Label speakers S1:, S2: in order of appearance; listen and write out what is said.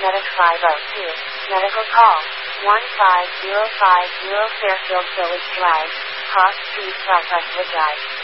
S1: Medic 502. Medical call. 15050 Fairfield Village Drive, Cross Street, Southwest Wood Drive.